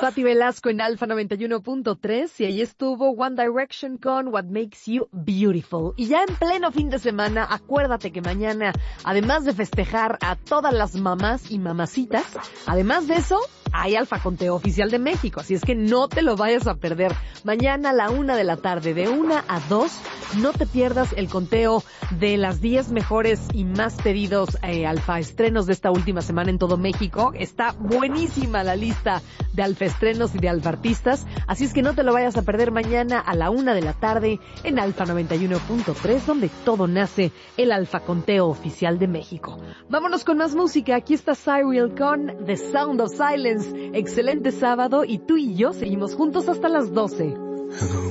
Patti Velasco en Alfa 91.3 y ahí estuvo One Direction con What Makes You Beautiful. Y ya en pleno fin de semana, acuérdate que mañana, además de festejar a todas las mamás y mamacitas, además de eso, hay Alfa Conteo Oficial de México, así es que no te lo vayas a perder. Mañana a la 1 de la tarde, de 1 a 2, no te pierdas el conteo de las 10 mejores y más pedidos Alfa estrenos de esta última semana en todo México. Está buenísima la lista de Alfa estrenos y de Alfa artistas, así es que no te lo vayas a perder mañana a la 1 de la tarde en Alfa 91.3, donde todo nace, el Alfa Conteo Oficial de México. Vámonos con más música. Aquí está Cyril con The Sound of Silence. Excelente sábado y tú y yo seguimos juntos hasta las 12. Hello,